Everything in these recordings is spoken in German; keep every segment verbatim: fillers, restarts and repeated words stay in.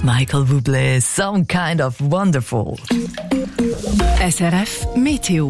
Michael Bublé, Some Kind of Wonderful. S R F Meteo.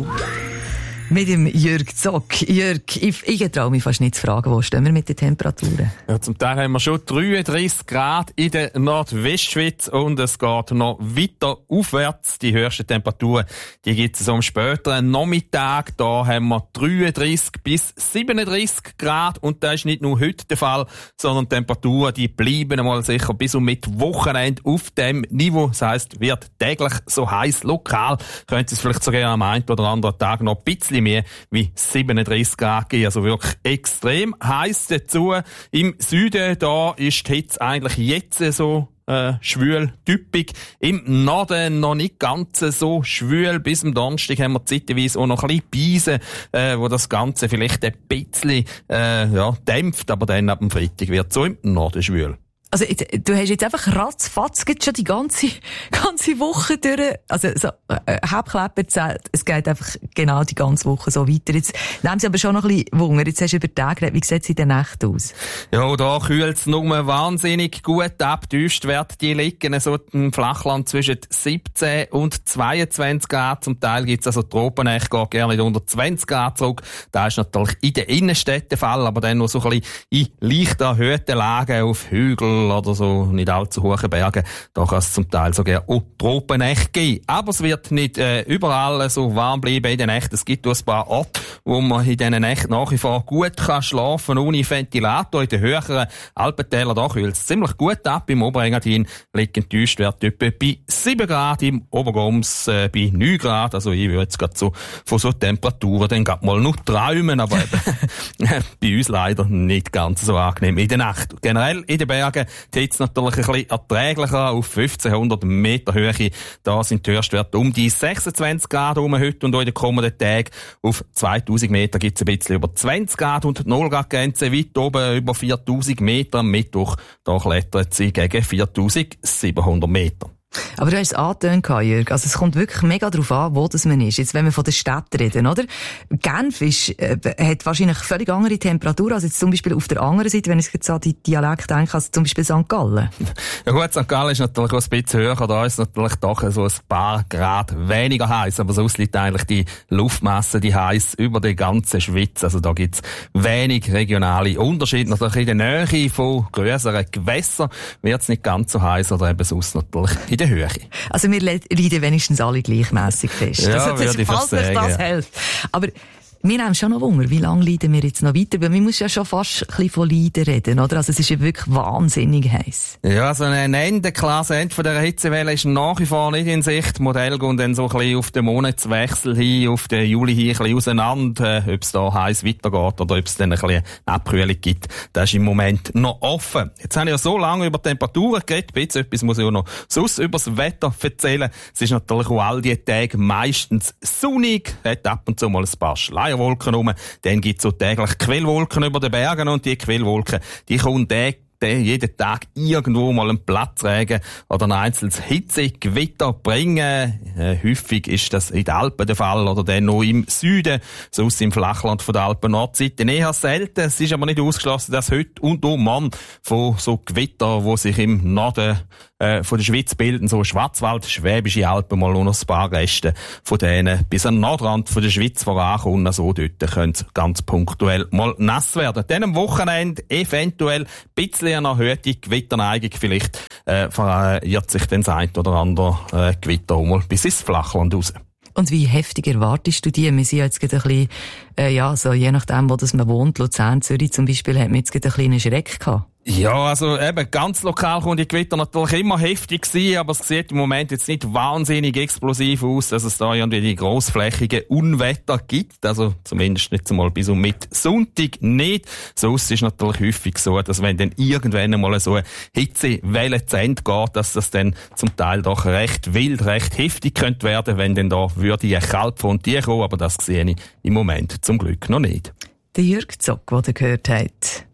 Mit dem Jürg Zock. Jürg, ich, ich traue mich fast nicht zu fragen, wo stehen wir mit den Temperaturen? Ja, zum Teil haben wir schon dreiunddreissig Grad in der Nordwestschweiz und es geht noch weiter aufwärts. Die höchsten Temperaturen, die gibt es am späteren Nachmittag. Da haben wir dreiunddreissig bis siebenunddreissig Grad und das ist nicht nur heute der Fall, sondern die Temperaturen, die bleiben einmal sicher bis um mit Wochenende auf dem Niveau. Das heisst, wird täglich so heiß. Lokal könnte es vielleicht sogar am einen oder anderen Tag noch ein bisschen mehr wie siebenunddreissig Grad gehen. Also wirklich extrem heiß dazu. Im Süden, da ist die Hitze eigentlich jetzt so äh, schwül, typisch. Im Norden noch nicht ganz so schwül. Bis am Donnerstag haben wir zeitweise auch noch ein bisschen Beise, äh, wo das Ganze vielleicht ein bisschen äh, ja, dämpft. Aber dann ab dem Freitag wird es so im Norden schwül. Also, du hast jetzt einfach ratzfatz schon die ganze, ganze Woche durch, also, so, äh, Hauptkleber zählt, es geht einfach genau die ganze Woche so weiter. Jetzt nehmen sie aber schon noch ein bisschen Wunder. Jetzt hast du über den Tag geredet. Wie sieht es in der Nacht aus? Ja, da kühlt es nur wahnsinnig gut ab. Die Tiefstwerte, die liegen so im Flachland zwischen siebzehn und zweiundzwanzig Grad. Zum Teil gibt es also Tropennächte, geht gerne nicht unter zwanzig Grad zurück. Das ist natürlich in der Innenstadt der Fall, aber dann noch so ein bisschen in leicht erhöhten Lagen auf Hügeln oder so nicht allzu hohe Berge, da kann es zum Teil sogar auch Tropennächte geben. Aber es wird nicht äh, überall so warm bleiben in den Nächten. Es gibt auch ein paar Orte, wo man in diesen Nächten nach wie vor gut kann schlafen ohne Ventilator. In den höheren Alpentälern da kühlt es ziemlich gut ab. Im Oberengadin liegen die Tiefstwerte etwa bei sieben Grad, im Obergoms äh, bei neun Grad. Also ich würde jetzt gerade so von so Temperaturen dann gerade mal noch träumen, aber eben bei uns leider nicht ganz so angenehm in der Nacht. Generell in den Bergen die Hitze natürlich ein bisschen erträglicher auf fünfzehnhundert Meter Höhe. Da sind die Höchstwerte um die sechsundzwanzig Grad rum heute und auch in den kommenden Tagen. Auf zweitausend Meter gibt es ein bisschen über zwanzig Grad und die null Grad Grenze weit oben über viertausend Meter. Am Mittwoch, da klettert sie gegen viertausendsiebenhundert Meter. Aber du hast es angetönt, Jürg. Also es kommt wirklich mega darauf an, wo das man ist. Jetzt, wenn wir von der Stadt reden, oder? Genf ist, äh, hat wahrscheinlich völlig andere Temperaturen als jetzt zum Beispiel auf der anderen Seite, wenn ich jetzt an die Dialekt denke, als zum Beispiel Sankt Gallen. Ja gut, Sankt Gallen ist natürlich auch ein bisschen höher. Da ist natürlich doch so ein paar Grad weniger heiß. Aber sonst liegt eigentlich die Luftmasse, die heiß über die ganze Schweiz. Also da gibt's wenig regionale Unterschiede. Natürlich in der Nähe von grösseren Gewässern wird's nicht ganz so heiß oder eben sonst natürlich in der Höhe. Also wir leiden wenigstens alle gleichmässig fest. Ja, also, würde ich fast sagen. Das hilft. Aber wir haben schon noch Wunder, wie lange leiden wir jetzt noch weiter? Weil man muss ja schon fast ein bisschen von Leiden reden, oder? Also es ist ja wirklich wahnsinnig heiß. Ja, so ein Ende, klares Ende von dieser Hitzewelle ist nach wie vor nicht in Sicht. Modell gehen dann so ein bisschen auf den Monatswechsel hin, auf den Juli hin ein bisschen auseinander, äh, ob es da heiß weitergeht oder ob es dann ein bisschen Abkühlung gibt. Das ist im Moment noch offen. Jetzt habe ich ja so lange über Temperaturen geredet, bitte etwas muss ich auch noch sonst über das Wetter erzählen. Es ist natürlich auch all die Tage meistens sonnig, hat ab und zu mal ein paar Schleier Wolken rum. Dann gibt es so täglich Quellwolken über den Bergen und die Quellwolken, die kommen täglich jeden Tag irgendwo mal einen Platzregen oder ein einzelnes Hitzegewitter bringen. Äh, häufig ist das in den Alpen der Fall oder dann noch im Süden, sonst im Flachland von der Alpen-Nordseite eher selten. Es ist aber nicht ausgeschlossen, dass heute und auch morgen von so Gewitter, die sich im Norden äh, von der Schweiz bilden, so Schwarzwald, Schwäbische Alpen, mal nur noch ein paar Reste von denen bis an den Nordrand von der Schweiz vorankommen. Also dort könnte es ganz punktuell mal nass werden. Dann am Wochenende eventuell ein bisschen eine erhöhte Gewitterneigung. Vielleicht äh, verirrt sich dann das ein oder andere äh, Gewitter auch mal bis ins Flachland raus. Und wie heftig erwartest du die? Wir sind jetzt gerade ein bisschen, äh, ja, so je nachdem, wo das man wohnt, Luzern, Zürich zum Beispiel, hat man jetzt gerade einen kleinen Schreck gehabt. Ja, also eben, ganz lokal kommt die Gewitter natürlich immer heftig sein, aber es sieht im Moment jetzt nicht wahnsinnig explosiv aus, dass es da irgendwie die grossflächigen Unwetter gibt. Also zumindest nicht einmal bis um mit Sonntag nicht. Sonst ist natürlich häufig so, dass wenn dann irgendwann einmal so eine Hitzewelle zu Ende geht, dass das dann zum Teil doch recht wild, recht heftig könnte werden, wenn dann da würde eine Kaltfront kommen, aber das sehe ich im Moment zum Glück noch nicht. Der Jürg Zock, den ihr gehört habt.